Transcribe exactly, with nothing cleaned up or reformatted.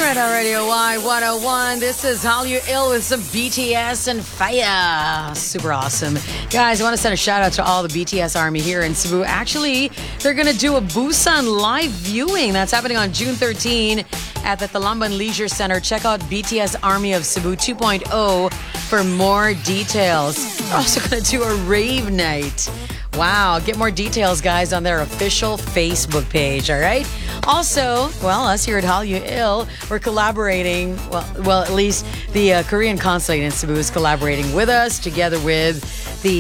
Red Hot Radio Y one oh one. This is Hallyu Ill with some B T S and Fire. Super awesome. Guys, I want to send a shout out to all the B T S Army here in Cebu. Actually, they're going to do a Busan live viewing. That's happening on June thirteenth at the Talamban Leisure Center. Check out B T S Army of Cebu two point oh for more details. They're also going to do a rave night. Wow. Get more details, guys, on their official Facebook page, all right? Also, well, us here at Hallyu Ill, we're collaborating, well, well, at least the uh, Korean consulate in Cebu is collaborating with us together with the